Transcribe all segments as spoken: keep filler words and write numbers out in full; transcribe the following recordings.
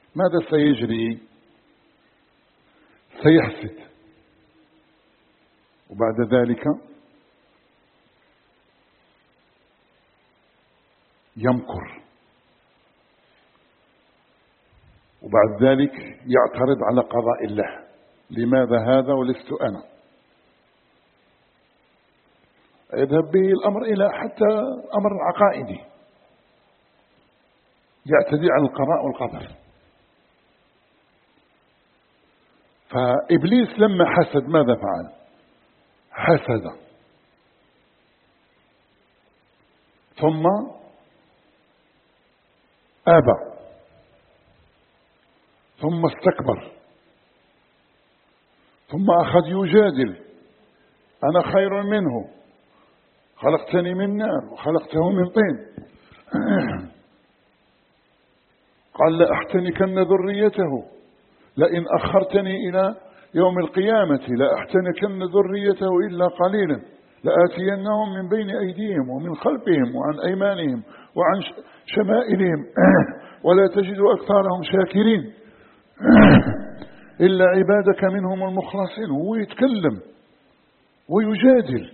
ماذا سيجري؟ سيحسد، وبعد ذلك يمكر، وبعد ذلك يعترض على قضاء الله. لماذا هذا ولست أنا؟ يذهب به الأمر إلى حتى أمر عقائدي، يعتدي على القضاء والقدر. فإبليس لما حسد ماذا فعل؟ حسد ثم أبى ثم استكبر ثم أخذ يجادل: أنا خير منه، خلقتني من نار وخلقته من طين. قال: لأحتنكن ذريته، لئن أخرتني إلى يوم القيامة لأحتنكن ذريته إلا قليلا، لآتينهم من بين أيديهم ومن خلفهم وعن أيمانهم وعن شمائلهم ولا تجد أكثرهم شاكرين إلا عبادك منهم المخلصين. هو يتكلم ويجادل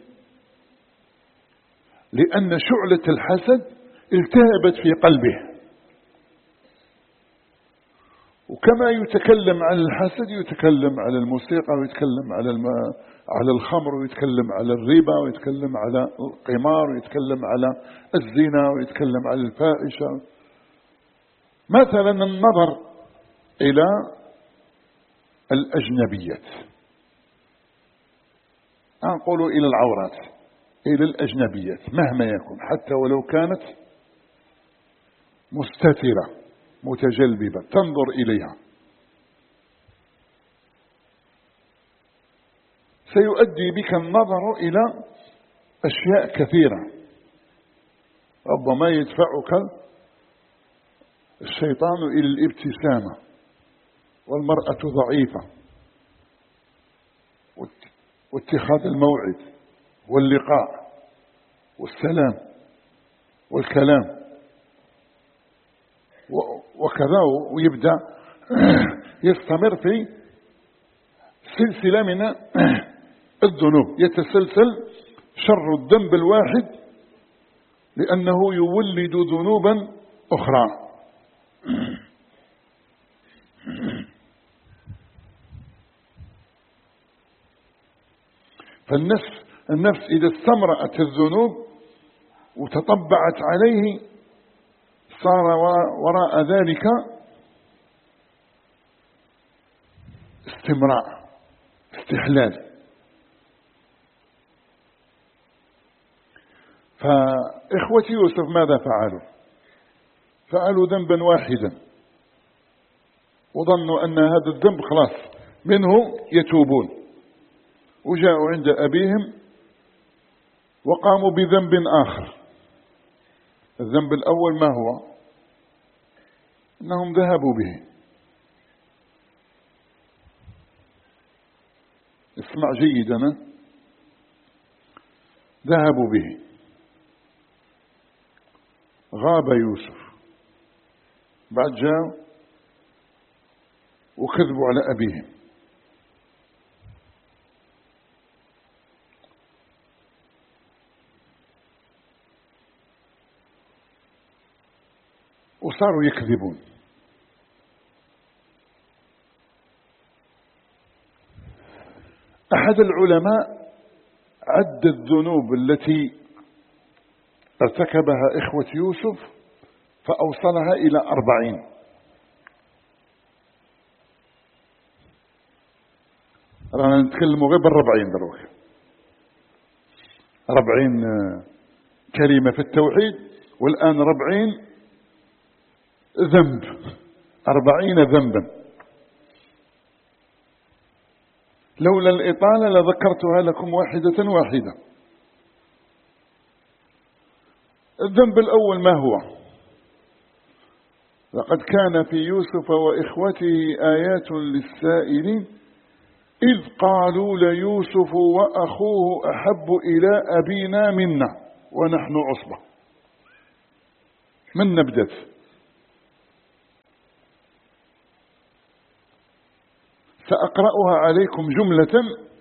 لأن شعلة الحسد التهبت في قلبه. وكما يتكلم عن الحسد يتكلم على الموسيقى، ويتكلم على الم... على الخمر، ويتكلم على الربا، ويتكلم على القمار، ويتكلم على الزنا، ويتكلم على الفاحشة. مثلا النظر إلى الأجنبيات، أنقل إلى العورات، إلى الأجنبيات مهما يكون، حتى ولو كانت مستترة متجلببة تنظر إليها، سيؤدي بك النظر إلى أشياء كثيرة. ربما يدفعك الشيطان إلى الابتسامة، والمرأة ضعيفة، واتخاذ الموعد واللقاء والسلام والكلام وكذا، ويبدأ يستمر في سلسلة من الذنوب، يتسلسل شر الذنب الواحد لأنه يولد ذنوبا أخرى. فالنفس النفس إذا استمرأت الذنوب وتطبعت عليه صار وراء ذلك استمراء، استحلال. فإخوة يوسف ماذا فعلوا؟ فعلوا ذنبا واحدا، وظنوا أن هذا الذنب خلاص منه يتوبون، وجاءوا عند أبيهم وقاموا بذنب آخر. الذنب الأول ما هو؟ أنهم ذهبوا به. اسمع جيدا، ذهبوا به. غاب يوسف، بعد جاءوا وكذبوا على أبيهم. وصاروا يكذبون. أحد العلماء عد الذنوب التي ارتكبها إخوة يوسف فأوصلها إلى أربعين. رانا نتكلموا غير بالربعين دروك، ربعين كلمة في التوحيد، والآن ربعين ذنب، أربعين ذنبا. لولا الإطالة لذكرتها لكم واحدة واحدة. الذنب الأول ما هو؟ لقد كان في يوسف وإخوته آيات للسائلين إذ قالوا ليوسف وأخوه أحب إلى أبينا منا ونحن عصبة. من نبدأ؟ سأقرأها عليكم جملة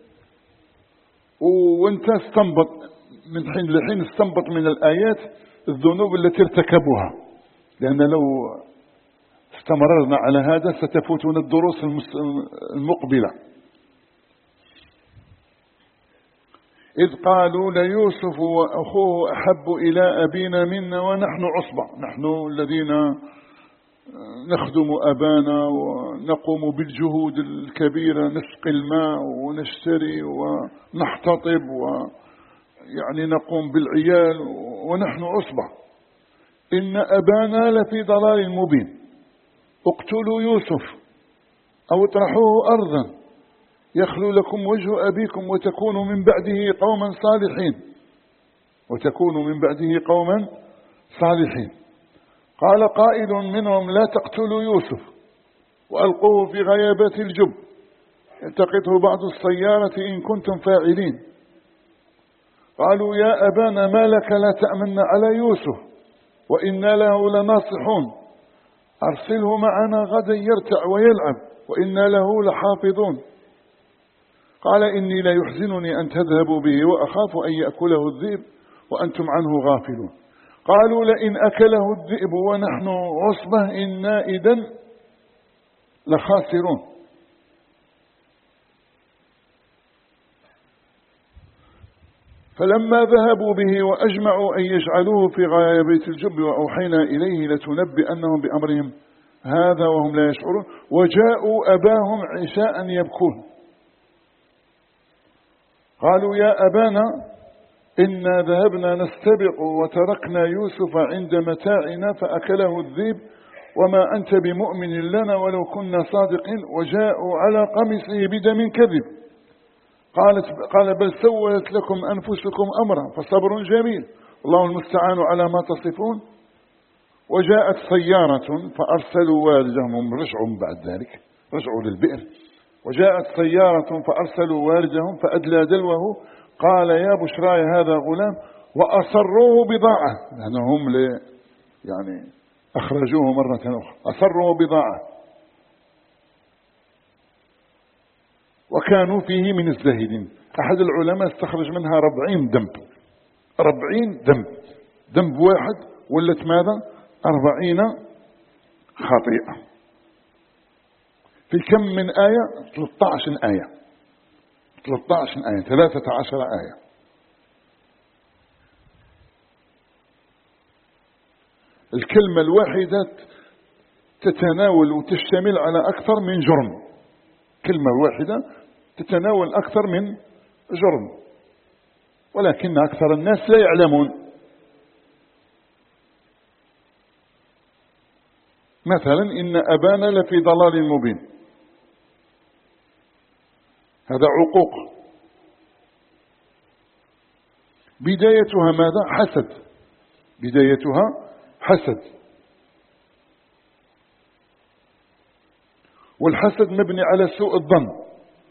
وانت استنبط من حين لحين استنبط من الآيات الذنوب التي ارتكبوها، لأن لو استمررنا على هذا ستفوتنا الدروس المقبلة. إذ قالوا ليوسف وأخوه أحب إلى أبينا منا ونحن عصبة، نحن الذين نخدم أبانا ونقوم بالجهود الكبيرة، نسقي الماء ونشتري ونحتطب ويعني نقوم بالعيال ونحن عصبة، إن أبانا لفي ضلال مبين، اقتلوا يوسف أو اطرحوه أرضا يخلو لكم وجه أبيكم وتكونوا من بعده قوما صالحين وتكونوا من بعده قوما صالحين. قال قائل منهم لا تقتلوا يوسف وألقوه في غيابة الجب يلتقطه بعض السيارة إن كنتم فاعلين. قالوا يا أبانا ما لك لا تأمن على يوسف وإنا له لناصحون أرسله معنا غدا يرتع ويلعب وإنا له لحافظون. قال إني لا يحزنني أن تذهبوا به وأخاف أن يأكله الذئب وأنتم عنه غافلون. قالوا لئن أكله الذئب ونحن عصبة إنا إذن لخاسرون. فلما ذهبوا به وأجمعوا أن يجعلوه في غيابة الجب وأوحينا إليه لتنبئنهم بأمرهم هذا وهم لا يشعرون وجاءوا أباهم عشاء يبكون. قالوا يا أبانا إنا ذهبنا نستبق وتركنا يوسف عند متاعنا فأكله الذئب وما أنت بمؤمن لنا ولو كنا صادقين وجاءوا على قميصه بدم كذب. قالت قال بل سولت لكم أنفسكم أمرا فصبر جميل الله المستعان على ما تصفون. وجاءت سيارة فأرسلوا والدهم، رجعوا بعد ذلك رجعوا للبئر، وجاءت سيارة فأرسلوا والدهم فأدلى دلوه قال يا بشراي هذا غلام وأصروه بضاعة، لأنهم يعني, يعني أخرجوه مرة أخرى أصروه بضاعة وكانوا فيه من الزاهدين. أحد العلماء استخرج منها ربعين ذنب، ربعين ذنب، ذنب واحد ولت ماذا أربعين خطيئة في كم من آية ثلاثة عشر آية ثلاثة عشر آية ثلاثة عشر آية. الكلمة الواحدة تتناول وتشتمل على أكثر من جرم، كلمة واحدة تتناول أكثر من جرم، ولكن أكثر الناس لا يعلمون. مثلا إن أبانا لفي ضلال مبين، هذا عقوق. بدايتها ماذا؟ حسد، بدايتها حسد، والحسد مبني على سوء الظن.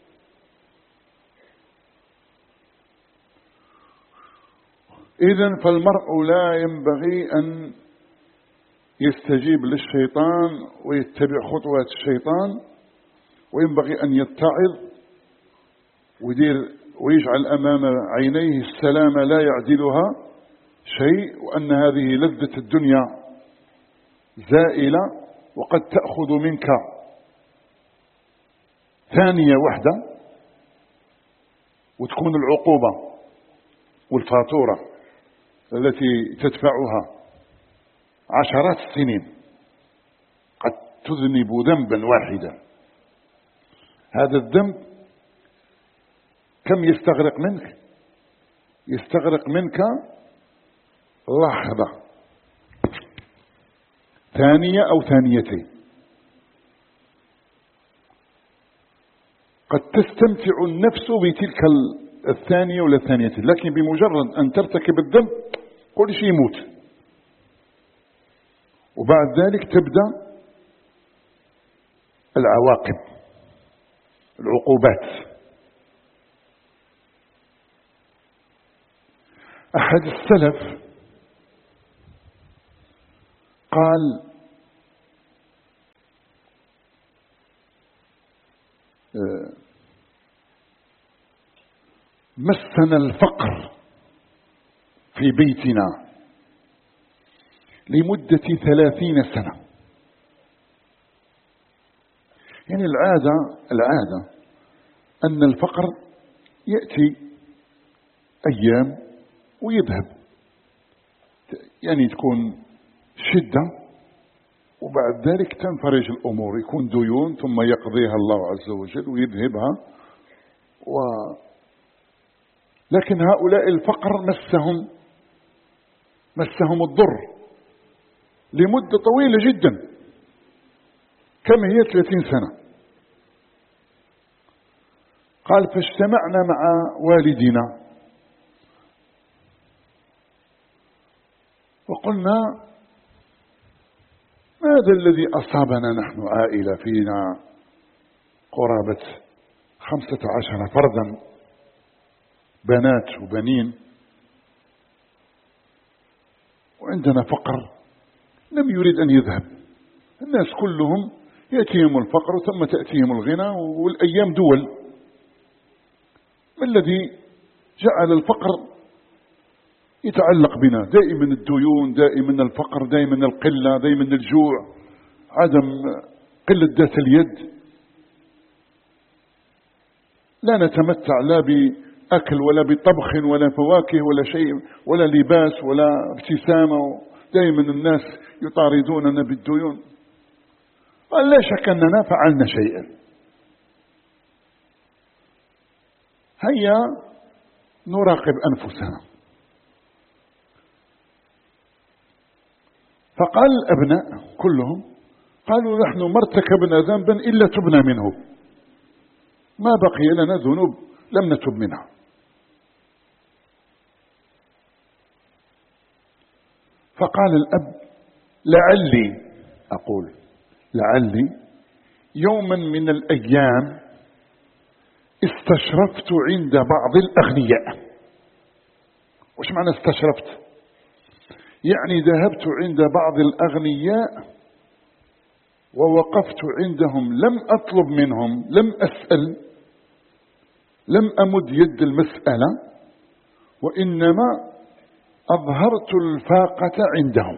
إذن فالمرء لا ينبغي أن يستجيب للشيطان ويتبع خطوات الشيطان، وينبغي أن يتعظ ويدير ويجعل أمام عينيه السلام لا يعدلها شيء، وأن هذه لذة الدنيا زائلة وقد تأخذ منك ثانية واحدة وتكون العقوبة والفاتورة التي تدفعها عشرات السنين. قد تذنب ذنبا واحدا، هذا الذنب كم يستغرق منك؟ يستغرق منك لحظة، ثانية أو ثانيتين. قد تستمتع النفس بتلك الثانية ولا الثانيتين، لكن بمجرد أن ترتكب الذنب كل شيء يموت، وبعد ذلك تبدأ العواقب، العقوبات. أحد السلف قال مسنا الفقر في بيتنا لمدة ثلاثين سنة. يعني العادة العادة أن الفقر يأتي أيام ويذهب، يعني تكون شدة وبعد ذلك تنفرج الأمور، يكون ديون ثم يقضيها الله عز وجل ويذهبها و... لكن هؤلاء الفقر مسهم مسهم الضر لمدة طويلة جدا. كم هي؟ ثلاثين سنة. قال فاجتمعنا مع والدنا وقلنا ماذا الذي أصابنا نحن عائلة فينا قرابة خمسة عشر فردا، بنات وبنين، وعندنا فقر لم يريد أن يذهب. الناس كلهم يأتيهم الفقر ثم تأتيهم الغنى، والأيام دول. ما الذي جعل الفقر يتعلق بنا؟ دائما الديون، دائما الفقر، دائما القلة، دائما الجوع، عدم قلة ذات اليد. لا نتمتع لا بأكل ولا بطبخ ولا فواكه ولا شيء ولا لباس ولا ابتسامة، دائما الناس يطاردوننا بالديون. قال لا شك أننا فعلنا شيئا، هيا نراقب أنفسنا. فقال الأبناء كلهم قالوا نحن ما ارتكبنا ذنبا إلا تبنا منه، ما بقي لنا ذنوب لم نتب منها. فقال الأب لعلي أقول لعلي يوما من الأيام استشرفت عند بعض الأغنياء. وش معنى استشرفت؟ يعني ذهبت عند بعض الأغنياء ووقفت عندهم، لم أطلب منهم، لم أسأل، لم أمد يد المسألة، وإنما أظهرت الفاقة عندهم.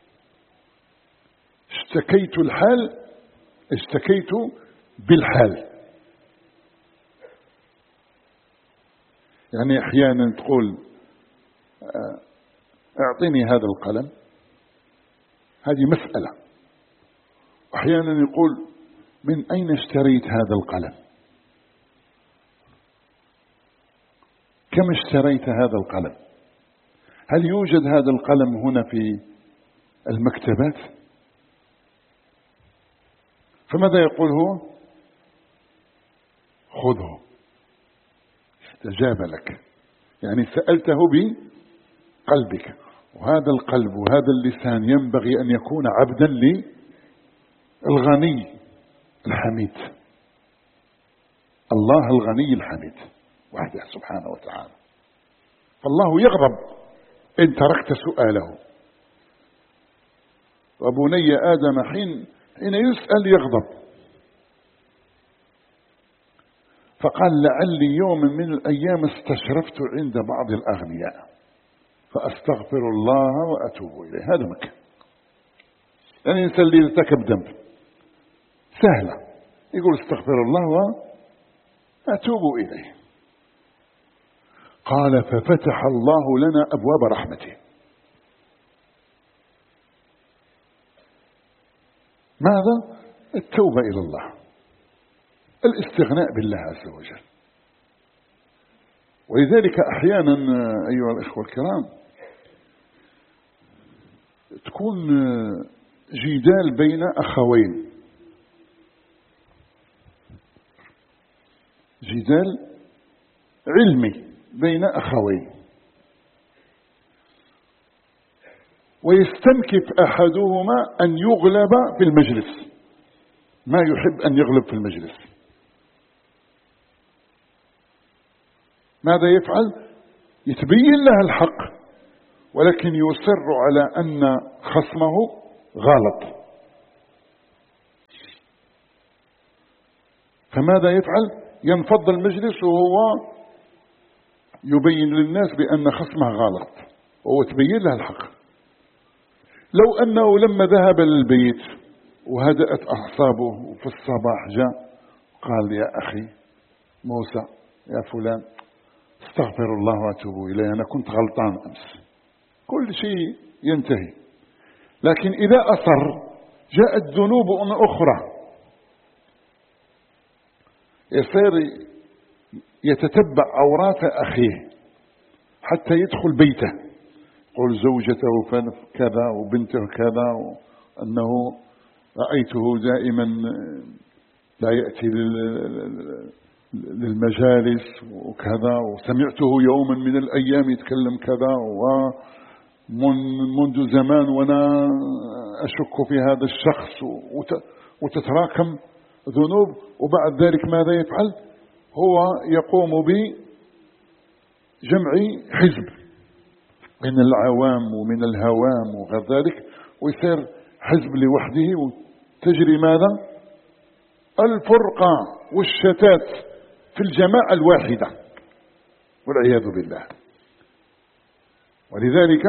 اشتكيت الحال، اشتكيت بالحال. يعني أحيانا تقول اعطيني هذا القلم، هذه مسألة. أحيانا يقول من أين اشتريت هذا القلم؟ كم اشتريت هذا القلم؟ هل يوجد هذا القلم هنا في المكتبات؟ فماذا يقول هو؟ خذه. استجاب لك، يعني سألته بقلبك. وهذا القلب وهذا اللسان ينبغي أن يكون عبدا للغني الحميد، الله الغني الحميد وحده سبحانه وتعالى. فالله يغضب إن تركت سؤاله، وبني آدم حين حين يسأل يغضب. فقال لعلي يوم من الأيام استشرفت عند بعض الأغنياء فأستغفر الله وأتوب إليه. هذا مكان. يعني الإنسان اللي ارتكب ذنب سهلة، يقول استغفر الله وأتوب إليه. قال ففتح الله لنا أبواب رحمته. ماذا؟ التوبة إلى الله، الاستغناء بالله عز وجل. ولذلك أحيانا أيها الأخوة الكرام تكون جدال بين أخوين، جدال علمي بين أخوين، ويستنكف أحدهما أن يغلب في المجلس، ما يحب أن يغلب في المجلس. ماذا يفعل؟ يتبين له الحق ولكن يصر على أن خصمه غلط. فماذا يفعل؟ ينفض المجلس وهو يبين للناس بأن خصمه غلط وهو تبين له الحق. لو أنه لما ذهب للبيت وهدأت أعصابه وفي الصباح جاء قال يا أخي موسى يا فلان استغفر الله واتوب إليه، أنا كنت غلطان أمس، كل شيء ينتهي. لكن إذا أصر جاءت ذنوب أخرى، يصير يتتبع عورات أخيه حتى يدخل بيته، يقول زوجته كذا وبنته كذا، وأنه رأيته دائما لا يأتي للمجالس وكذا، وسمعته يوما من الأيام يتكلم كذا، ومنذ زمان وأنا أشك في هذا الشخص، وتتراكم ذنوب. وبعد ذلك ماذا يفعل؟ هو يقوم بجمع حزب من العوام ومن الهوام وغير ذلك، ويصير حزب لوحده، وتجري ماذا؟ الفرقة والشتات في الجماعة الواحدة والعياذ بالله. ولذلك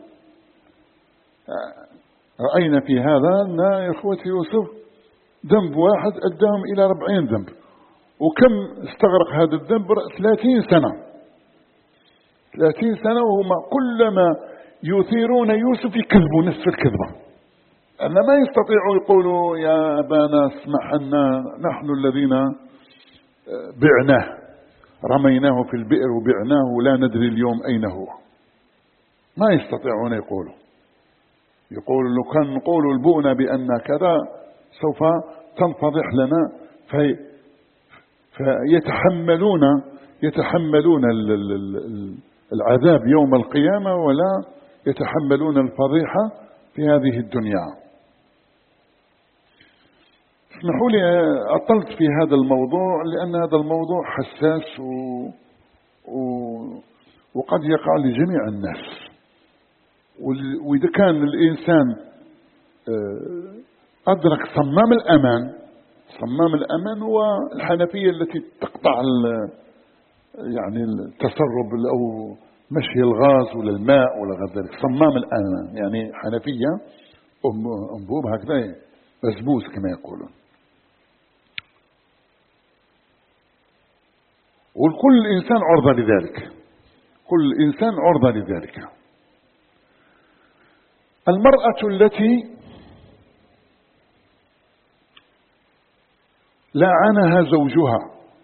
رأينا في هذا أن يا إخوتي يوسف ذنب واحد أداهم إلى أربعين ذنب، وكم استغرق هذا الذنب؟ ثلاثين سنة ثلاثين سنة، وهم كلما يثيرون يوسف يكذبوا نفس الكذبة، أن ما يستطيعوا يقولوا يا أبانا اسمح لنا نحن الذين بعناه، رميناه في البئر وبعناه ولا ندري اليوم أين هو. ما يستطيعون يقولوا يقول لو كان نقول البؤنا بأن كذا سوف تنفضح لنا، في فيتحملون يتحملون العذاب يوم القيامة ولا يتحملون الفضيحة في هذه الدنيا. اسمحوا لي أطلت في هذا الموضوع لأن هذا الموضوع حساس و... و... وقد يقع لجميع الناس. وإذا كان الإنسان أدرك صمام الأمان، صمام الأمان هو الحنفية التي تقطع يعني التسرب أو مشي الغاز ولا الماء ولا غير ذلك. صمام الأمان يعني حنفية أنبوب هكذا بسبوس كما يقولون. وكل إنسان عرضة لذلك، كل إنسان عرضة لذلك. المرأة التي لعنها زوجها،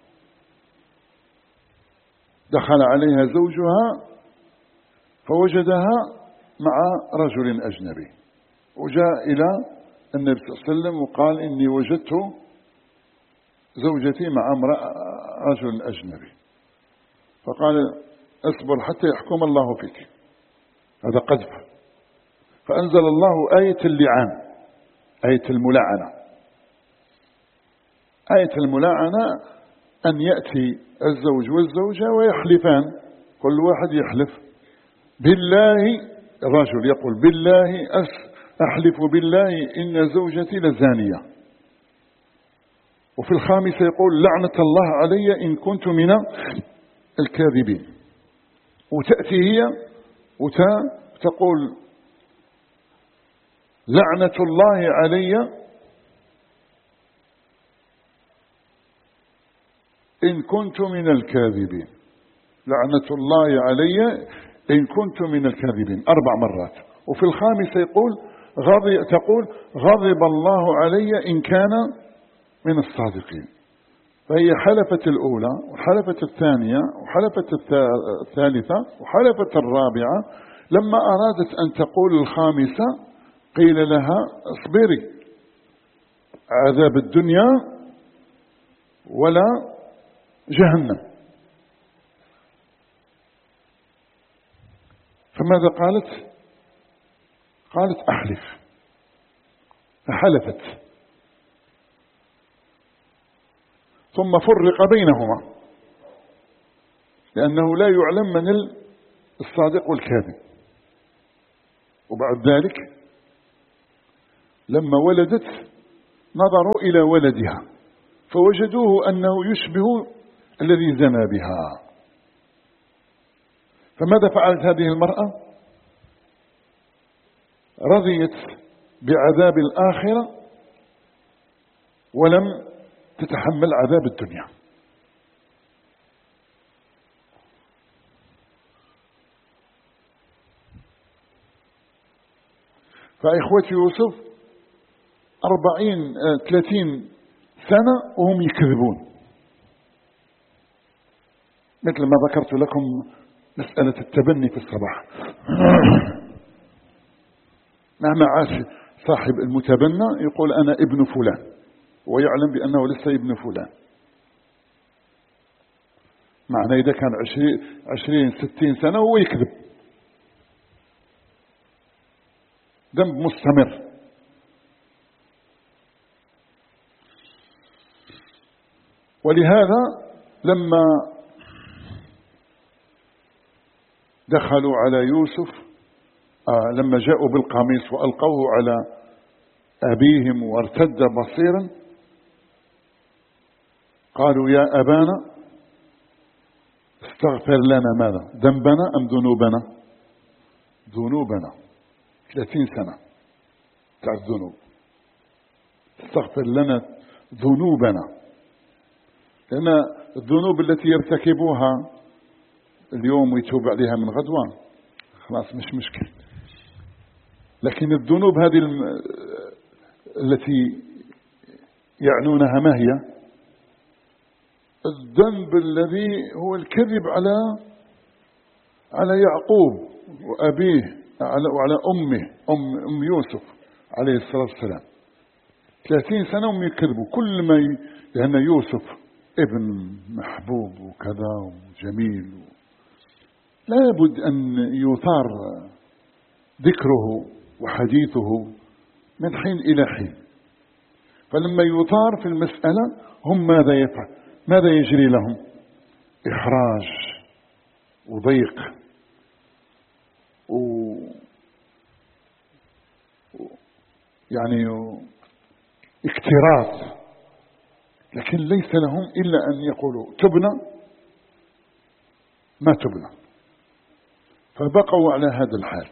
دخل عليها زوجها فوجدها مع رجل أجنبي، وجاء إلى النبي صلى الله عليه وسلم وقال إني وجدت زوجتي مع امرأة رجل أجنبي. فقال اصبر حتى يحكم الله فيك، هذا قذف. فأنزل الله آية اللعان، آية الملاعنة. آية الملاعنة أن يأتي الزوج والزوجة ويحلفان، كل واحد يحلف بالله، الرجل يقول بالله أحلف بالله إن زوجتي لزانية، وفي الخامسة يقول لعنة الله علي إن كنت من الكاذبين. وتأتي هي وتقول لعنة الله علي إن كنت من الكاذبين، لعنة الله علي إن كنت من الكاذبين أربع مرات. وفي الخامسة يقول غضب تقول غضب الله علي إن كان من الصادقين. فهي حلفت الأولى وحلفت الثانية وحلفت الثالثة وحلفت الرابعة. لما أرادت أن تقول الخامسة قيل لها اصبري، عذاب الدنيا ولا جهنم. فماذا قالت؟ قالت أحلف، فحلفت، ثم فرق بينهما لأنه لا يعلم من الصادق والكاذب. وبعد ذلك لما ولدت نظروا إلى ولدها فوجدوه أنه يشبه الذي زنى بها. فماذا فعلت هذه المرأة؟ رضيت بعذاب الآخرة ولم تتحمل عذاب الدنيا. فإخوة يوسف أربعين ثلاثين سنة وهم يكذبون، مثل ما ذكرت لكم مسألة التبني في الصباح. مهما عاش صاحب المتبنى يقول أنا ابن فلان ويعلم بأنه ليس ابن فلان. معنى إذا كان عشرين, عشرين ستين سنة هو يكذب، ذنب مستمر. ولهذا لما دخلوا على يوسف آه لما جاءوا بالقميص وألقوه على أبيهم وارتد بصيرا قالوا يا أبانا استغفر لنا ماذا؟ ذنبنا أم ذنوبنا؟ ذنوبنا. ثلاثين سنة تاع الذنوب. استغفر لنا ذنوبنا، لأن الذنوب التي يرتكبوها اليوم ويتوب عليها من غدوان خلاص مش مشكل، لكن الذنوب هذه الم... التي يعنونها ما هي؟ الذنب الذي هو الكذب على على يعقوب وأبيه وعلى أمه أم, أم يوسف عليه الصلاة والسلام. ثلاثين سنة هم يكذبوا كل ما ي... لأن يوسف ابن محبوب وكذا وجميل و... لا بد أن يثار ذكره وحديثه من حين إلى حين. فلما يثار في المسألة هم ماذا يفعل؟ ماذا يجري لهم؟ إحراج وضيق و... يعني اكتراث، لكن ليس لهم إلا أن يقولوا تبنا ما تبنا، فبقوا على هذا الحال.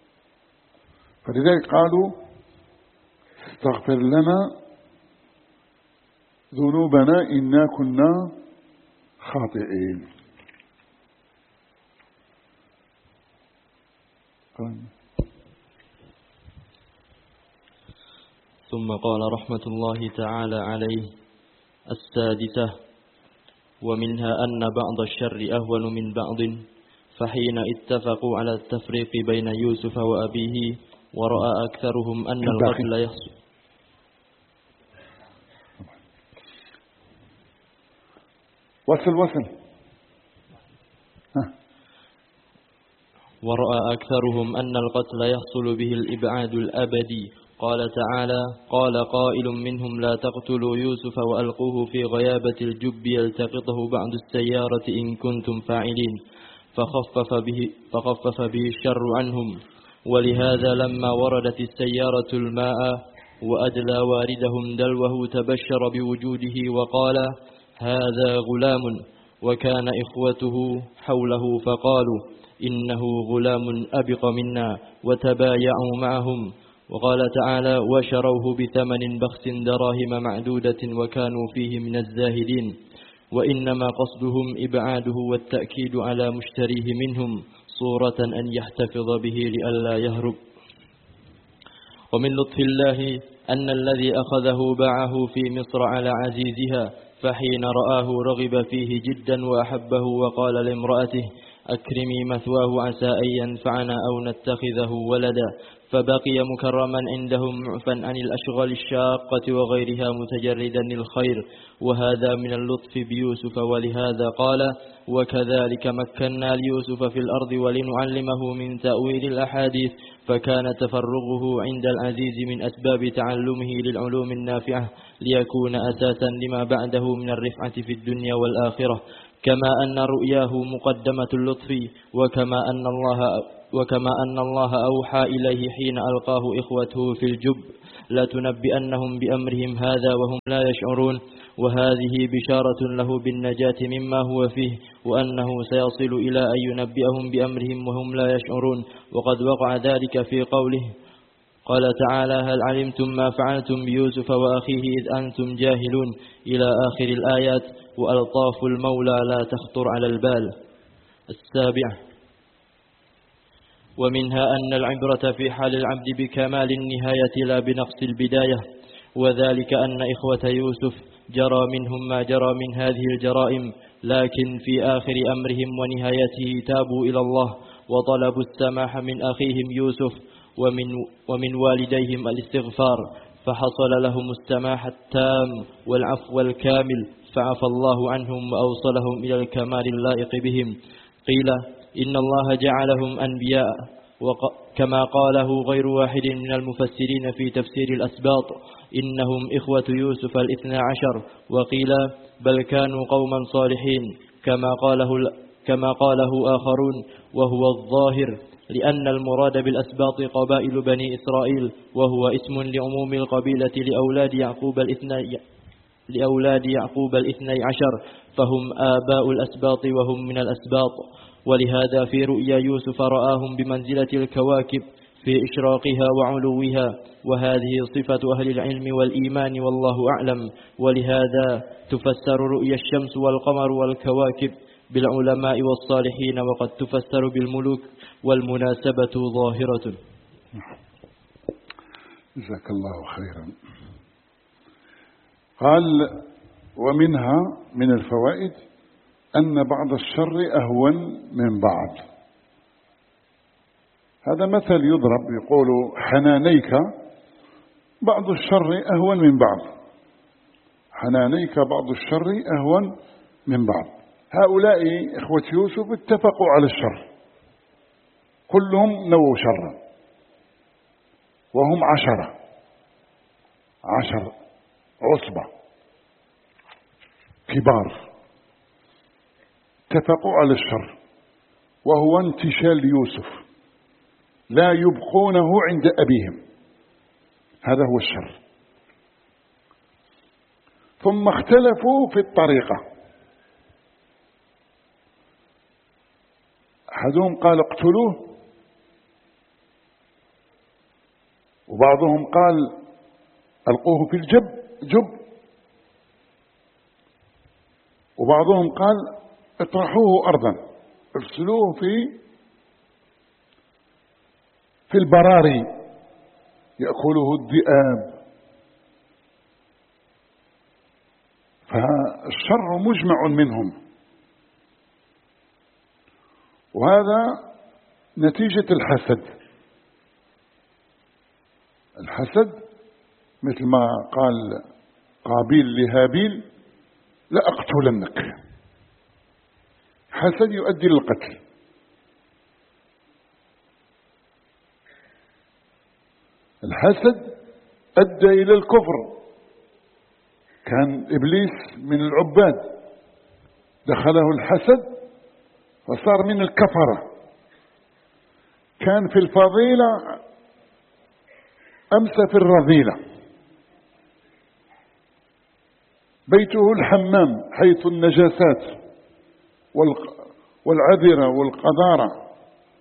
فلذلك قالوا استغفر لنا ذنوبنا إنا كنا خاطئين. ثم قال رحمة الله تعالى عليه: السادسة: ومنها أن بعض الشر أهون من بعض، فحين اتفقوا على التفريق بين يوسف وأبيه ورأى أكثرهم أن القتل يحصل وصل وصل ها. ورأى أكثرهم أن القتل يحصل به الإبعاد الأبدي. قال تعالى: قال قائل منهم لا تقتلوا يوسف وألقوه في غيابة الجب يلتقطه بعض السيارة إن كنتم فاعلين، فخفف به, فخفف به الشر عنهم. ولهذا لما وردت السيارة الماء وأدلى واردهم دلوه تبشر بوجوده وقال: هذا غلام، وكان إخوته حوله فقالوا: إنه غلام أبق منا، وتبايعوا معهم. وقال تعالى: وشروه بثمن بخس دراهم معدودة وكانوا فيه من الزاهدين. وإنما قصدهم إبعاده والتأكيد على مشتريه منهم صورة أن يحتفظ به لئلا يهرب. ومن لطف الله أن الذي أخذه باعه في مصر على عزيزها، فحين رآه رغب فيه جدا وأحبه وقال لامرأته: أكرمي مثواه عسى أن ينفعنا أو نتخذه ولدا، فبقي مكرما عندهم معفا عن الأشغال الشاقة وغيرها متجردا للخير، وهذا من اللطف بيوسف. ولهذا قال: وكذلك مكنا ليوسف في الأرض ولنعلمه من تأويل الأحاديث، فكان تفرغه عند العزيز من أسباب تعلمه للعلوم النافعة ليكون أساسا لما بعده من الرفعة في الدنيا والآخرة، كما أن رؤياه مقدمة اللطف، وكما أن الله وكما أن الله أوحى إليه حين ألقاه إخوته في الجب لتنبئنهم بأمرهم هذا وهم لا يشعرون. وهذه بشارة له بالنجاة مما هو فيه، وأنه سيصل إلى أن ينبئهم بأمرهم وهم لا يشعرون. وقد وقع ذلك في قوله قال تعالى: هل علمتم ما فعلتم بيوسف وأخيه إذ أنتم جاهلون، إلى آخر الآيات. وألطاف المولى لا تخطر على البال. السابعة: ومنها أن العبرة في حال العبد بكمال النهاية لا بنقص البداية، وذلك أن إخوة يوسف جرى منهم ما جرى من هذه الجرائم، لكن في آخر أمرهم ونهايته تابوا إلى الله وطلبوا السماح من أخيهم يوسف ومن, ومن والديهم الاستغفار، فحصل لهم السماح التام والعفو الكامل، فعفى الله عنهم وأوصلهم إلى الكمال اللائق بهم. قيل إن الله جعلهم أنبياء، كما قاله غير واحد من المفسرين في تفسير الأسباط: إنهم إخوة يوسف الاثنى عشر. وقيل بل كانوا قوما صالحين، كما قاله, كما قاله آخرون، وهو الظاهر، لأن المراد بالأسباط قبائل بني إسرائيل، وهو اسم لعموم القبيلة لأولاد يعقوب الاثنى لأولاد يعقوب الاثني عشر، فهم آباء الأسباط وهم من الأسباط. ولهذا في رؤيا يوسف رآهم بمنزلة الكواكب في إشراقها وعلوها، وهذه صفة أهل العلم والإيمان والله أعلم. ولهذا تفسر رؤيا الشمس والقمر والكواكب بالعلماء والصالحين، وقد تفسر بالملوك، والمناسبة ظاهرة. جزاك الله خيرا. قال: ومنها من الفوائد أن بعض الشر أهون من بعض. هذا مثل يضرب، يقول: حنانيك بعض الشر أهون من بعض، حنانيك بعض الشر أهون من بعض. هؤلاء إخوة يوسف اتفقوا على الشر، كلهم نووا شرا، وهم عشرة عشر عصبة كبار، اتفقوا على الشر، وهو انتشال يوسف، لا يبقونه عند أبيهم، هذا هو الشر. ثم اختلفوا في الطريقة، أحدهم قال اقتلوه، وبعضهم قال ألقوه في الجب جب، وبعضهم قال اطرحوه أرضا، ارسلوه في في البراري يأكله الذئاب. فالشر مجمع منهم، وهذا نتيجة الحسد. الحسد مثل ما قال قابيل لهابيل: لأقتلنك. حسد يؤدي للقتل. الحسد أدى إلى الكفر. كان إبليس من العباد، دخله الحسد فصار من الكفرة. كان في الفضيلة أمسى في الرذيلة. بيته الحمام حيث النجاسات والعذرة والقذارة.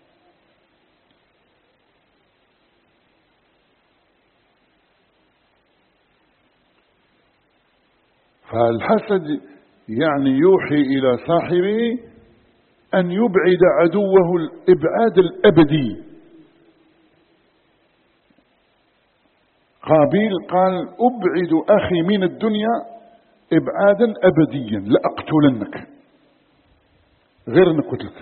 فالحسد يعني يوحي إلى صاحبه أن يبعد عدوه الإبعاد الأبدي. قابيل قال: أبعد أخي من الدنيا إبعادا أبديا، لأقتلنك، غير نقتلك.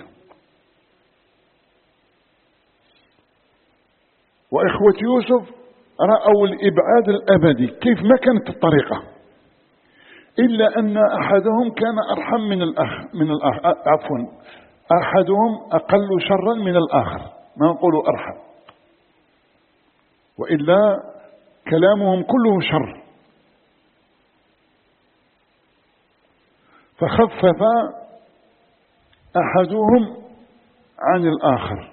وإخوة يوسف رأوا الإبعاد الأبدي، كيف ما كانت الطريقة، إلا أن أحدهم كان أرحم من الآخر من الآخر عفوا أحدهم أقل شرا من الآخر، ما نقول أرحم، وإلا كلامهم كله شر. فخفف أحدهم عن الآخر،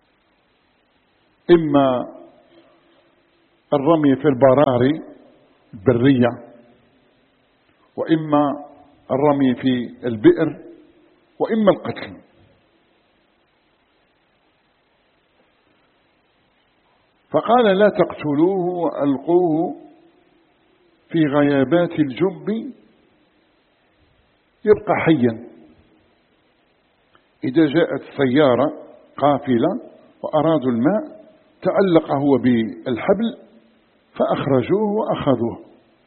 إما الرمي في البراري برية، وإما الرمي في البئر، وإما القتل. فقال لا تقتلوه وألقوه في غيابات الجب يبقى حيا. إذا جاءت سيارة قافلة وأرادوا الماء تعلق هو بالحبل فأخرجوه وأخذوه.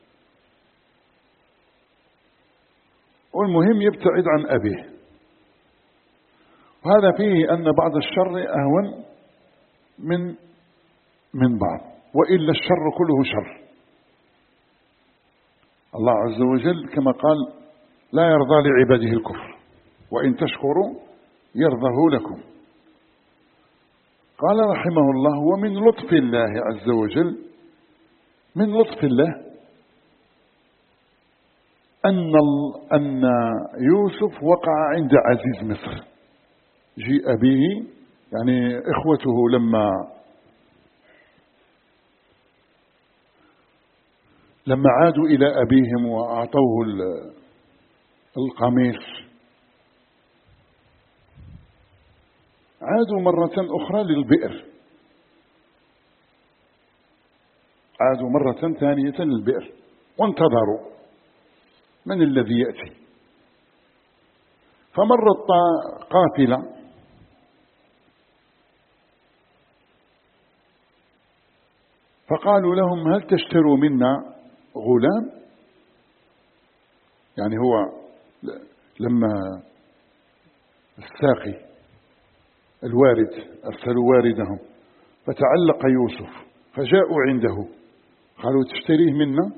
والمهم يبتعد عن أبيه. وهذا فيه أن بعض الشر أهون من من بعض، وإلا الشر كله شر. الله عز وجل كما قال لا يرضى لعباده الكفر وإن تشكروا يرضه لكم. قال رحمه الله ومن لطف الله عز وجل، من لطف الله أن أن يوسف وقع عند عزيز مصر. جيء به يعني إخوته لما لما عادوا إلى أبيهم وأعطوه القميص عادوا مرة أخرى للبئر، عادوا مرة ثانية للبئر وانتظروا من الذي يأتي. فمرت قافلة فقالوا لهم هل تشتروا منا غلام؟ يعني هو لما الساقي الوارد أرسلوا واردهم فتعلق يوسف فجاءوا عنده قالوا تشتريه منا؟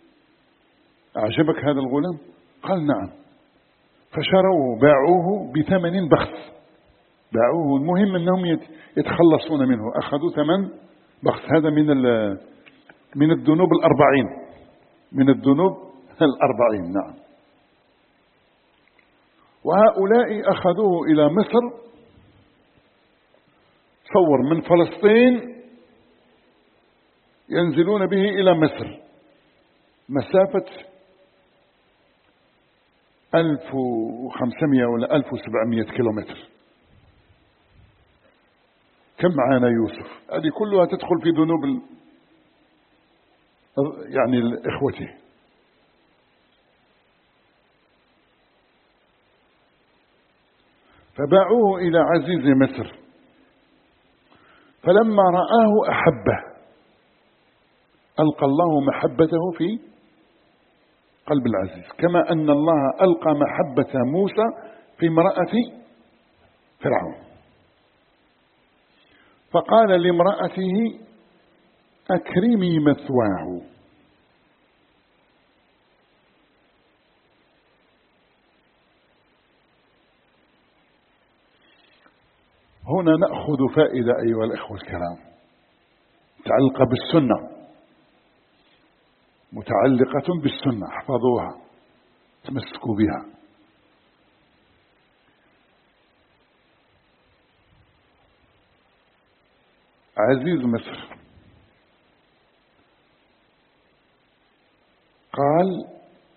أعجبك هذا الغلام؟ قال نعم. فشروه باعوه بثمن بخس، باعوه. المهم أنهم يتخلصون منه، أخذوا ثمن بخس. هذا من من الذنوب الأربعين، من الذنوب الأربعين. نعم. وهؤلاء أخذوه إلى مصر. تصور من فلسطين ينزلون به إلى مصر مسافة ألف وخمسمائة ولا ألف وسبعمائة كيلومتر. كم معانا يوسف؟ هذه كلها تدخل في ذنوب ال... يعني إخوته. فباعوه إلى عزيز مصر فلما رآه أحبه، ألقى الله محبته في قلب العزيز، كما أن الله ألقى محبة موسى في امرأة فرعون. فقال لامرأته أكرمي مثواه. هنا نأخذ فائدة أيها الأخوة الكرام متعلقة بالسنة، متعلقة بالسنة، احفظوها تمسكوا بها. عزيز مصر قال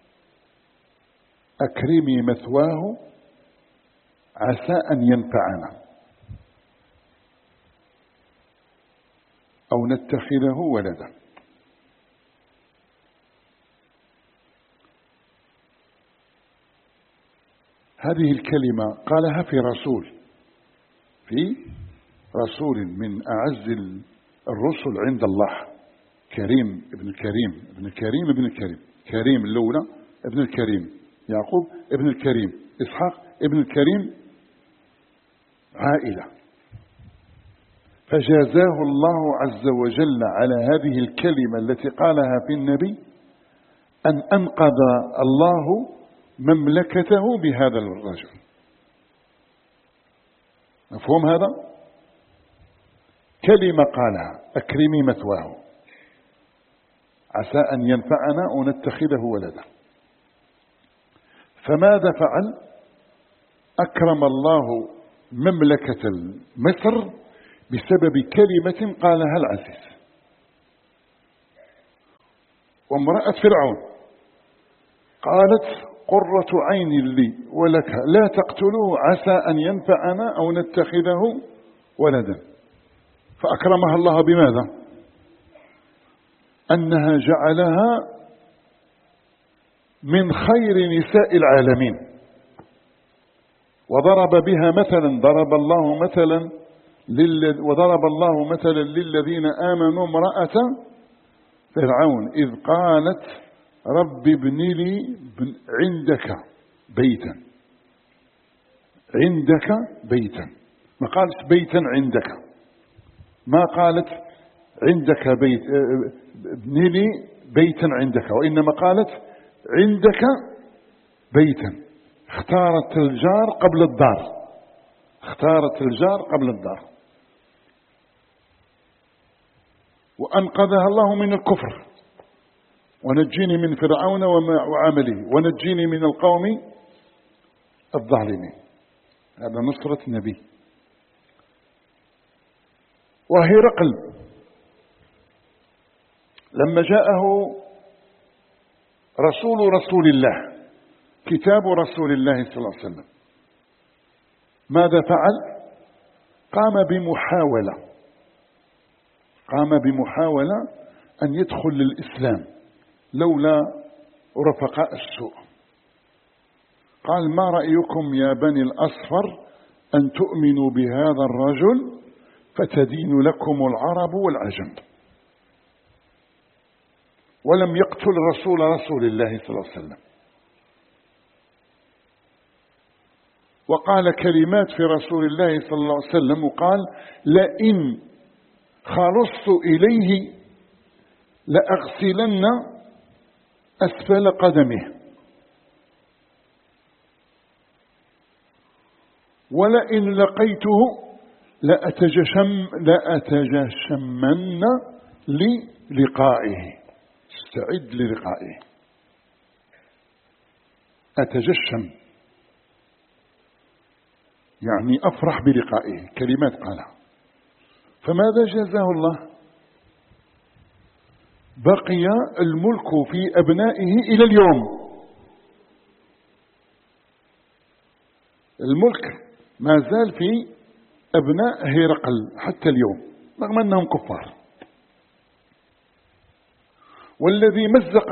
أكرمي مثواه عسى أن ينفعنا أو نتخذه ولدا. هذه الكلمة قالها في رسول، في رسول من أعز الرسل عند الله، كريم ابن الكريم ابن الكريم ابن الكريم كريم الأولى ابن الكريم، يعقوب ابن الكريم، إسحاق ابن الكريم، عائلة. فجازاه الله عز وجل على هذه الكلمة التي قالها في النبي أن أنقذ الله مملكته بهذا الرجل. مفهوم هذا؟ كلمة قالها أكرمي مثواه عسى أن ينفعنا ونتخذه ولدا. فماذا فعل؟ أكرم الله مملكة مصر بسبب كلمة قالها العزيز. وامرأة فرعون. قالت قرة عين لي ولك لا تقتلوه عسى أن ينفعنا أو نتخذه ولدا. فأكرمها الله بماذا؟ أنها جعلها من خير نساء العالمين، وضرب بها مثلا ضرب الله مثلا وضرب الله مثلا للذين آمنوا امرأة فرعون إذ قالت رب ابن لي عندك بيتا، عندك بيتا، ما قالت بيتا عندك، ما قالت عندك بيت ابن لي بيتا عندك، وإنما قالت عندك بيتا. اختارت الجار قبل الدار، اختارت الجار قبل الدار. وأنقذها الله من الكفر، ونجيني من فرعون وعمله، ونجيني من القوم الظالمين. هذا نصرة النبي. وهرقل لما جاءه رسول رسول الله، كتاب رسول الله صلى الله عليه وسلم، ماذا فعل؟ قام بمحاولة قام بمحاولة أن يدخل للإسلام لولا رفقاء السوء. قال ما رأيكم يا بني الأصفر أن تؤمنوا بهذا الرجل فتدين لكم العرب والعجم. ولم يقتل رسول رسول الله صلى الله عليه وسلم، وقال كلمات في رسول الله صلى الله عليه وسلم، وقال لئن خلصت إليه لأغسلن أسفل قدمه، ولئن لقيته لأتجشم لأتجشمن للقائه. استعد للقائه. أتجشم يعني أفرح بلقائه، كلمات قالها. فماذا جزاه الله؟ بقي الملك في أبنائه إلى اليوم. الملك ما زال في أبناء هرقل حتى اليوم رغم أنهم كفار. والذي مزق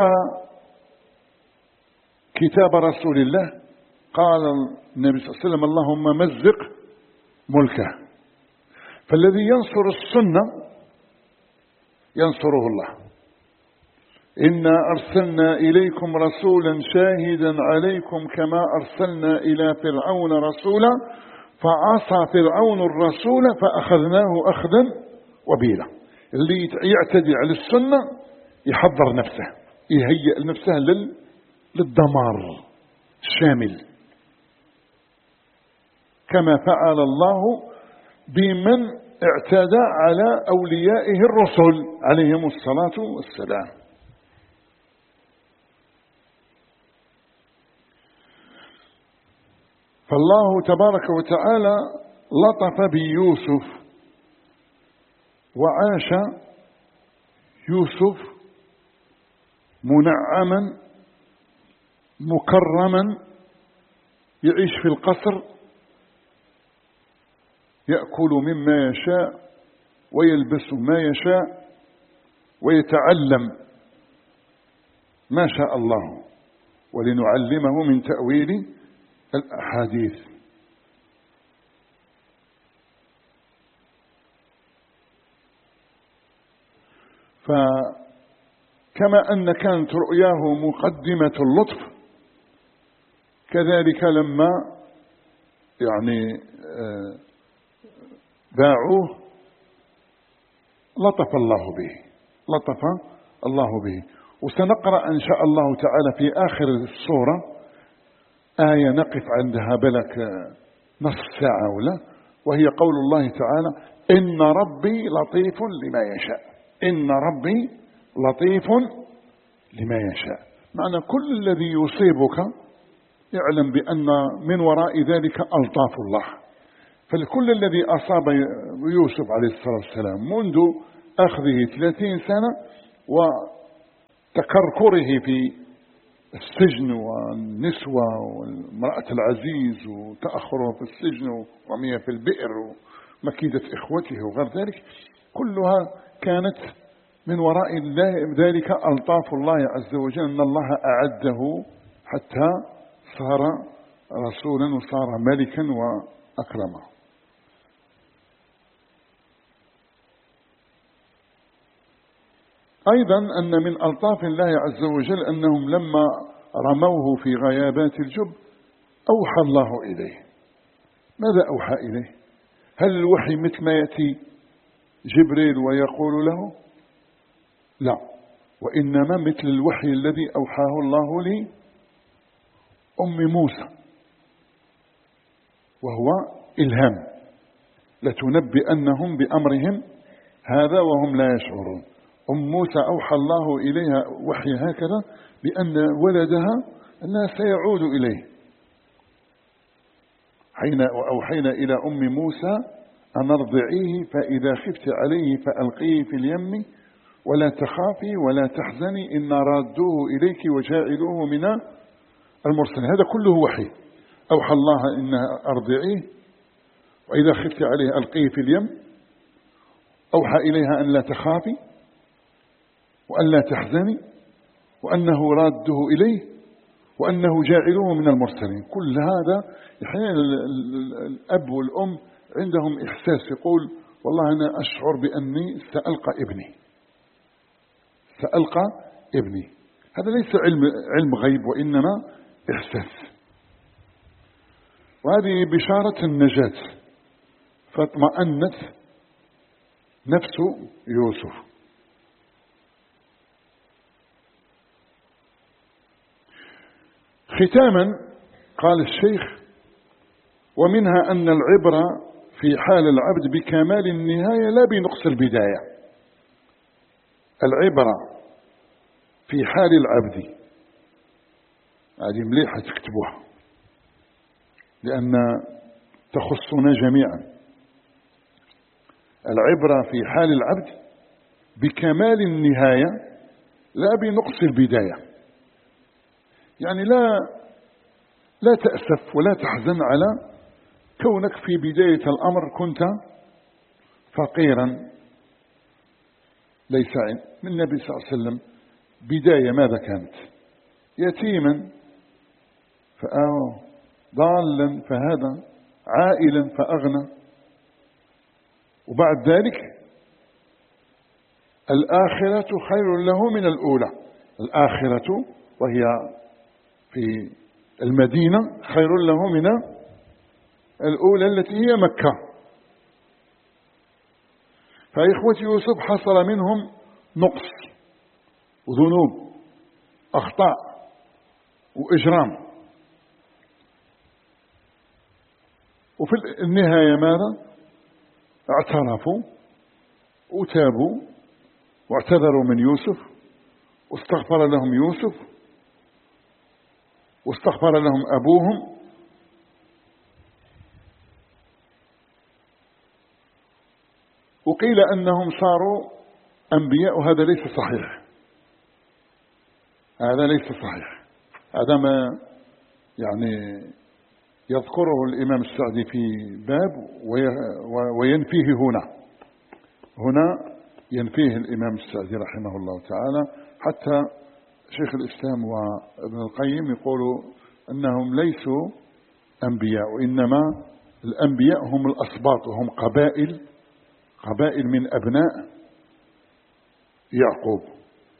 كتاب رسول الله قال النبي صلى الله عليه وسلم اللهم مزق ملكه. فالذي ينصر السنة ينصره الله. إنا أرسلنا إليكم رسولا شاهدا عليكم كما أرسلنا إلى فرعون رسولا فعصى فرعون الرسول فأخذناه أخذا وبيلا. اللي يعتدي على السنة يحضر نفسه، يهيئ نفسه للدمار الشامل، كما فعل الله بمن اعتدى على أوليائه الرسل عليهم الصلاة والسلام. فالله تبارك وتعالى لطف بيوسف، وعاش يوسف منعما مكرما، يعيش في القصر، يأكل مما يشاء ويلبس ما يشاء ويتعلم ما شاء الله، ولنعلمه من تأويل الأحاديث. فكما أن كانت رؤياه مقدمة اللطف، كذلك لما يعني باعوه لطف الله به لطف الله به. وسنقرأ إن شاء الله تعالى في آخر السورة آية نقف عندها بلك نصف ساعة ولا، وهي قول الله تعالى إن ربي لطيف لما يشاء. إن ربي لطيف لما يشاء، معنى كل الذي يصيبك يعلم بأن من وراء ذلك ألطاف الله. فالكل الذي أصاب يوسف عليه الصلاة والسلام منذ أخذه ثلاثين سنة تكركره في السجن والنسوة والمرأة العزيز وتأخره في السجن ورميه في البئر ومكيدة إخوته وغير ذلك، كلها كانت من وراء ذلك ألطاف الله عز وجل، أن الله أعده حتى صار رسولا وصار ملكا وأكرمه. أيضا أن من ألطاف الله عز وجل أنهم لما رموه في غيابات الجب أوحى الله إليه. ماذا أوحى إليه؟ هل الوحي مثل ما يأتي جبريل ويقول له؟ لا، وإنما مثل الوحي الذي أوحاه الله لأم موسى، وهو إلهام، لتنبئنهم بأمرهم هذا وهم لا يشعرون. أم موسى أوحى الله إليها وحي هكذا بأن ولدها أنها سيعود إليه. حين أوحينا إلى أم موسى أن ارضعيه فإذا خفت عليه فألقيه في اليم ولا تخافي ولا تحزني إن رادوه إليك وجاعلوه من المرسلين. هذا كله وحي. أوحى الله إنها أرضعيه، وإذا خفت عليه ألقيه في اليم، أوحى إليها أن لا تخافي وأن لا تحزني وأنه راده إليه وأنه جاعله من المرسلين. كل هذا أحيانا الأب والأم عندهم إحساس، يقول والله أنا أشعر بأني سألقى ابني سألقى ابني هذا ليس علم, علم غيب، وإنما إحساس. وهذه بشارة النجاة، فاطمأنت نفس يوسف. ختاما قال الشيخ: ومنها أن العبرة في حال العبد بكمال النهاية لا بنقص البداية. العبرة في حال العبد، هذه مليحة تكتبوها لأن تخصنا جميعا. العبرة في حال العبد بكمال النهاية لا بنقص البداية. يعني لا لا تأسف ولا تحزن على كونك في بداية الأمر كنت فقيرا ليس من النبي صلى الله عليه وسلم. بداية ماذا كانت؟ يتيما فآوى، ضالا فهدى، عائلا فأغنى. وبعد ذلك الآخرة خير له من الأولى. الآخرة وهي في المدينة خير له من الأولى التي هي مكة. فإخوة يوسف حصل منهم نقص وذنوب، أخطاء وإجرام، وفي النهاية ماذا؟ اعترفوا وتابوا واعتذروا من يوسف، واستغفر لهم يوسف، واستغفر لهم أبوهم، وقيل أنهم صاروا أنبياء، وهذا ليس صحيح. هذا ليس صحيح. هذا ما يعني يذكره الإمام السعدي في باب وينفيه هنا هنا ينفيه الإمام السعدي رحمه الله تعالى. حتى شيخ الإسلام وابن القيم يقولوا أنهم ليسوا أنبياء، وإنما الأنبياء هم الأسباط، وهم قبائل قبائل من أبناء يعقوب.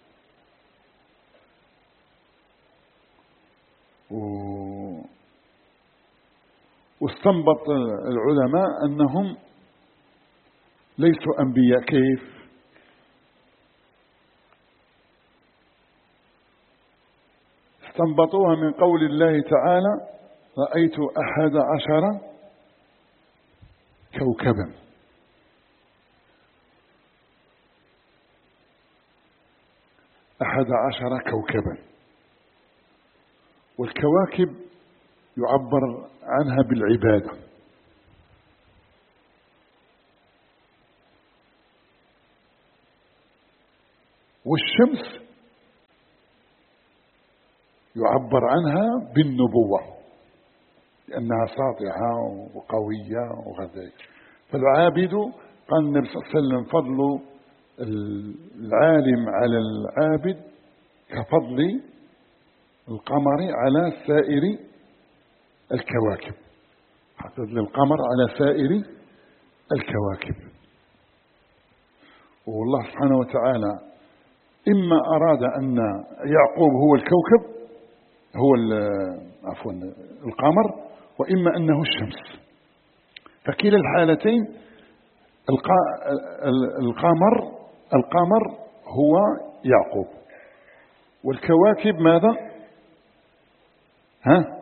واستنبط العلماء أنهم ليسوا أنبياء. كيف؟ استنبطوها من قول الله تعالى: رأيت أحد عشر كوكبا. أحد عشر كوكبا، والكواكب يعبر عنها بالعبادة. والشمس يعبر عنها بالنبوة لأنها ساطعة وقوية وغير. فالعابد قال النبي صلى الله عليه وسلم فضل العالم على العابد كفضل القمر على سائر الكواكب، فضل القمر على سائر الكواكب. والله سبحانه وتعالى إما أراد أن يعقوب هو الكوكب هو عفوا القمر، وإما أنه الشمس، فكلا الحالتين القمر القمر هو يعقوب، والكواكب ماذا؟ ها؟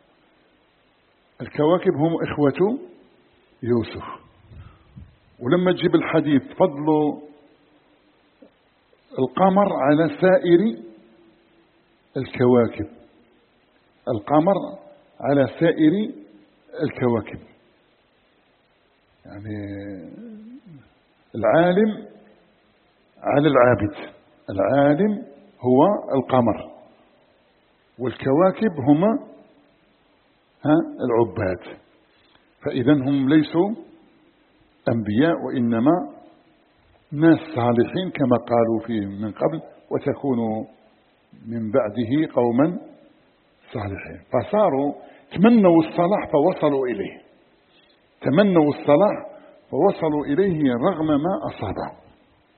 الكواكب هم إخوة يوسف. ولما تجيب الحديث فضل القمر على سائر الكواكب، القمر على سائر الكواكب، يعني العالم على العابد، العالم هو القمر والكواكب هما ها العباد. فإذا هم ليسوا أنبياء وإنما ناس صالحين كما قالوا فيه من قبل، وتكونوا من بعده قوما صالحين. فصاروا تمنوا الصلاح فوصلوا إليه، تمنوا الصلاح فوصلوا إليه رغم ما أصابهم.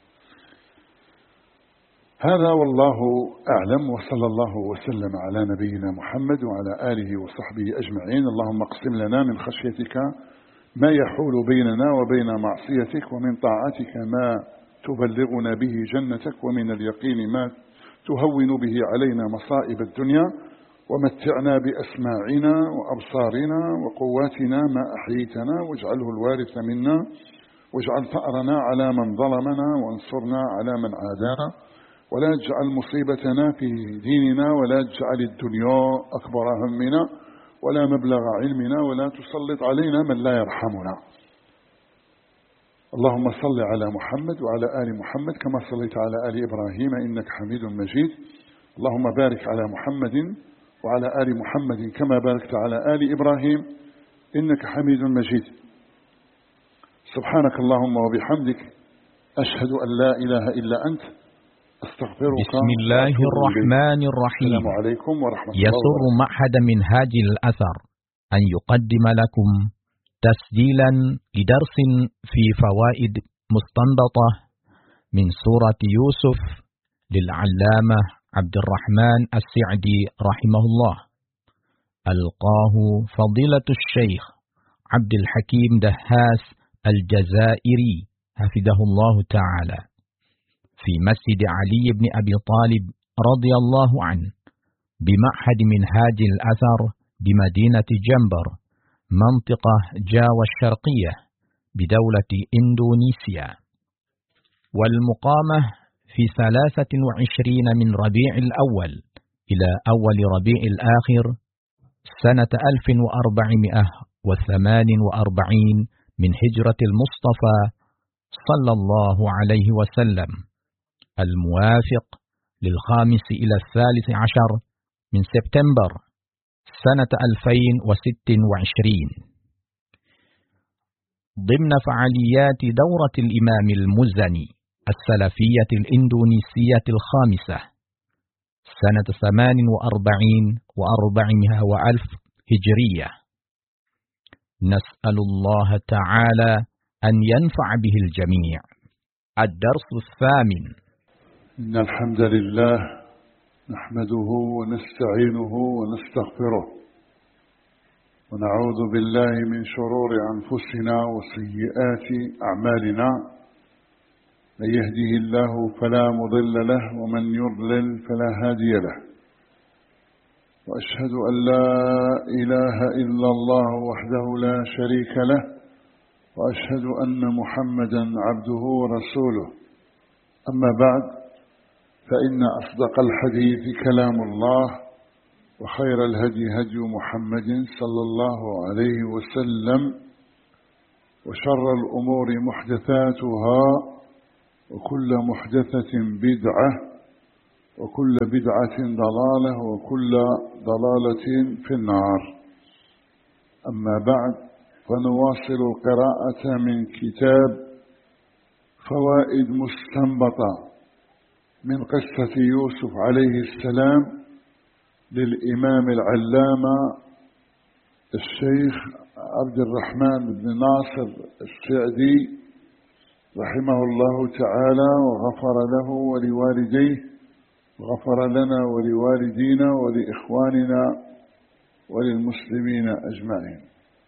هذا والله أعلم، وصلى الله وسلم على نبينا محمد وعلى آله وصحبه أجمعين. اللهم اقسم لنا من خشيتك ما يحول بيننا وبين معصيتك، ومن طاعتك ما تبلغنا به جنتك، ومن اليقين ما تهون به علينا مصائب الدنيا، ومتعنا بأسماعنا وأبصارنا وقواتنا ما أحييتنا، واجعله الوارث منا، واجعل ثأرنا على من ظلمنا، وانصرنا على من عادانا، ولا تجعل مصيبتنا في ديننا، ولا تجعل الدنيا أكبر همنا ولا مبلغ علمنا، ولا تسلط علينا من لا يرحمنا. اللهم صل على محمد وعلى آل محمد كما صليت على آل إبراهيم إنك حميد مجيد. اللهم بارك على محمد وعلى آل محمد كما باركت على آل إبراهيم إنك حميد مجيد. سبحانك اللهم وبحمدك أشهد أن لا إله إلا أنت أستغفرك. بسم الله الرحمن الرحيم. السلام عليكم ورحمة الله وبركاته. يسر معهد منهاج الأثر أن يقدم لكم تسجيلا لدرس في فوائد مستنبطة من سورة يوسف للعلامة عبد الرحمن السعدي رحمه الله، ألقاه فضيلة الشيخ عبد الحكيم دهاس الجزائري حفظه الله تعالى في مسجد علي بن أبي طالب رضي الله عنه بمعهد منهاج الأثر بمدينة جنبر منطقة جاوة الشرقية بدولة إندونيسيا، والمقامة في ثلاثة وعشرين من ربيع الأول إلى أول ربيع الآخر سنة ألف وأربعمائة وثمان وأربعين من هجرة المصطفى صلى الله عليه وسلم، الموافق للخامس إلى الثالث عشر من سبتمبر سنة ألفين وست وعشرين، ضمن فعاليات دورة الإمام المزني السلفية الإندونيسية الخامسة سنة ثمان وأربعين وأربعمائة وألف هجرية. نسأل الله تعالى أن ينفع به الجميع. الدرس الثامن. إن الحمد لله نحمده ونستعينه ونستغفره، ونعوذ بالله من شرور أنفسنا وسيئات أعمالنا، من يهده الله فلا مضل له ومن يضلل فلا هادي له، وأشهد أن لا إله إلا الله وحده لا شريك له، وأشهد أن محمدا عبده ورسوله. أما بعد، فإن أصدق الحديث كلام الله، وخير الهدي هدي محمد صلى الله عليه وسلم، وشر الأمور محدثاتها، وكل محدثة بدعة، وكل بدعة ضلالة وكل ضلالة في النار. أما بعد، فنواصل القراءة من كتاب فوائد مستنبطة من قصة يوسف عليه السلام للإمام العلامة الشيخ عبد الرحمن بن ناصر السعدي رحمه الله تعالى، وغفر له ولوالديه، وغفر لنا ولوالدينا ولإخواننا وللمسلمين أجمعين.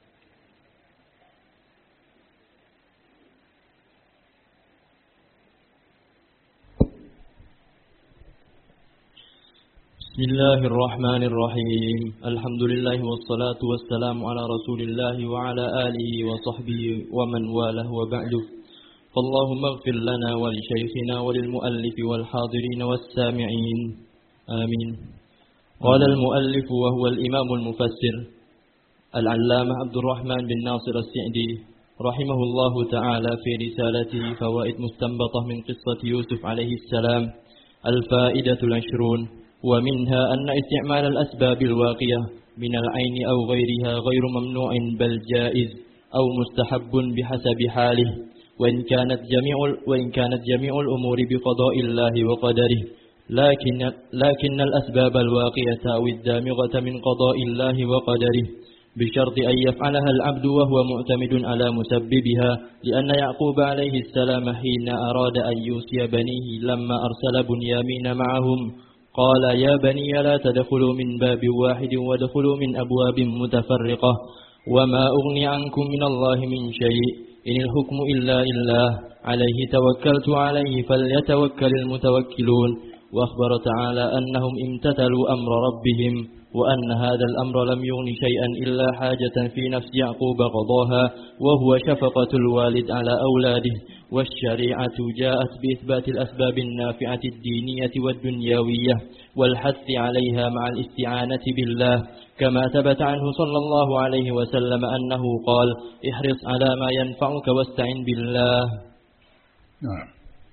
بسم الله الرحمن الرحيم. الحمد لله والصلاة والسلام على رسول الله وعلى آله وصحبه ومن والاه وبعد. فاللهم اغفر لنا ولشيخنا وللمؤلف والحاضرين والسامعين آمين. قال المؤلف وهو الإمام المفسر العلامة عبد الرحمن بن ناصر السعدي رحمه الله تعالى في رسالته فوائد مستنبطة من قصة يوسف عليه السلام. الفائدة العشرون، ومنها أن استعمال الأسباب الواقية من العين أو غيرها غير ممنوع بل جائز أو مستحب بحسب حاله، وإن كانت جميع وإن كانت جميع الأمور بقضاء الله وقدره، لكن لكن الأسباب الواقية أو الدامغة من قضاء الله وقدره بشرط أن يفعلها العبد وهو معتمد على مسببها، لأن يعقوب عليه السلام حين أراد أن يوصي بنيه لما أرسل بنيامين معهم قال: يا بني لا تدخلوا من باب واحد وادخلوا من أبواب متفرقة، وما أغني عنكم من الله من شيء، إن الحكم إلا لله، عليه توكلت عليه فليتوكل المتوكلون. وأخبر تعالى أنهم امتثلوا أمر ربهم، وأن هذا الأمر لم يغن شيئا إلا حاجة في نفس يعقوب قضاها، وهو شفقة الوالد على أولاده. والشريعة جاءت بإثبات الأسباب النافعة الدينية والدنيوية والحث عليها مع الاستعانة بالله، كما ثبت عنه صلى الله عليه وسلم أنه قال: احرص على ما ينفعك واستعن بالله. نعم.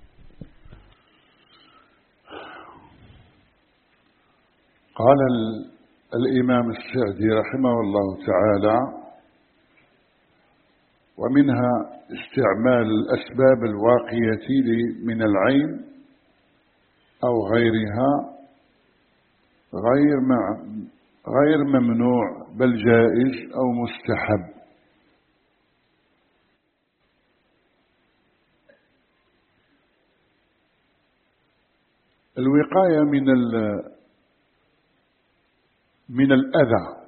قال الإمام السعدي رحمه الله تعالى: ومنها استعمال الأسباب الواقية من العين أو غيرها غير غير ممنوع بل جائز أو مستحب. الوقاية من من الأذى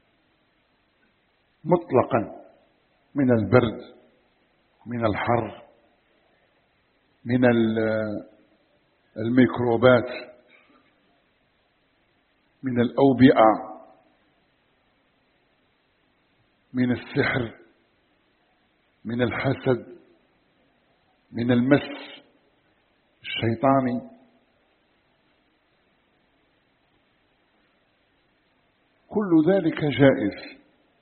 مطلقا، من البرد، من الحر، من الميكروبات، من الأوبئة، من السحر، من الحسد، من المس الشيطاني، كل ذلك جائز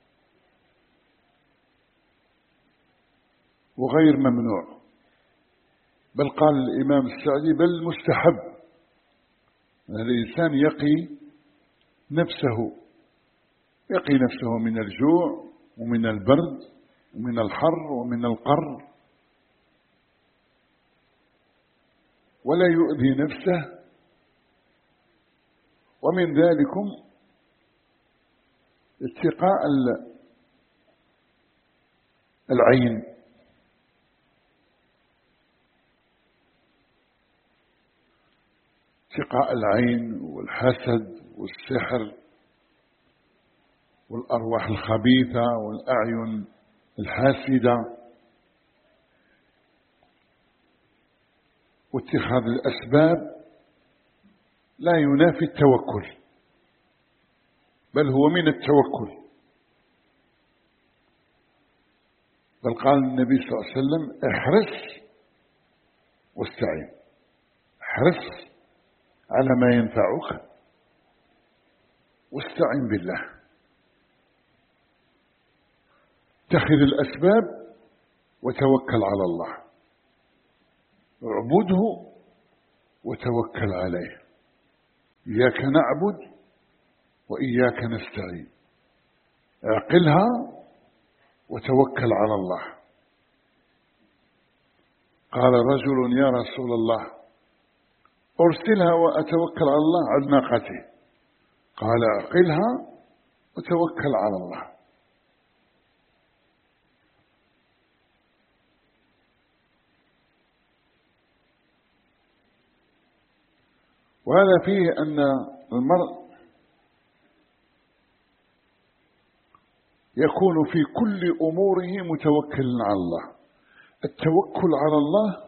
وغير ممنوع، بل قال الإمام السعدي بل مستحب. الإنسان يقي نفسه يقي نفسه من الجوع ومن البرد ومن الحر ومن القر، ولا يؤذي نفسه. ومن ذلكم اتقاء العين، اتقاء العين والحسد والسحر والأرواح الخبيثة والأعين الحاسدة، واتخاذ الأسباب لا ينافي التوكل، بل هو من التوكل. بل قال النبي صلى الله عليه وسلم: احرص واستعين، احرص على ما ينفعك واستعن بالله. اتخذ الأسباب وتوكل على الله، اعبده وتوكل عليه. إياك نعبد وإياك نستعين، اعقلها وتوكل على الله. قال رجل يا رسول الله أرسلها وأتوكل على الله على ناقته، قال اعقلها وتوكل على الله. وهذا فيه أن المرء يكون في كل أموره متوكلا على الله. التوكل على الله